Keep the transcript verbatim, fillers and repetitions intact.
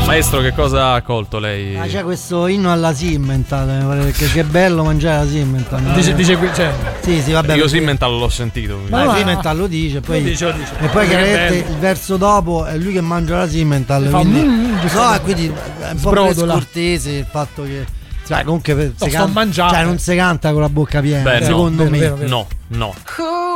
Maestro, che cosa ha colto lei? Ah, c'è questo inno alla Simmental, mi pare, perché che bello mangiare la Simmental. Dice, dice qui, cioè. Sì, sì, vabbè. Io perché... Simmental l'ho sentito. Ma la Simmental lo dice, poi lo dice, lo dice. e poi Che chiaramente bello. il verso dopo è lui che mangia la Simmental, Fa quindi mm, no, e quindi è un po' sbrodola. scortese il fatto che cioè, comunque No, si sto canta, mangiando. cioè non si canta con la bocca piena, Beh, secondo no, me. vero, vero. no, no.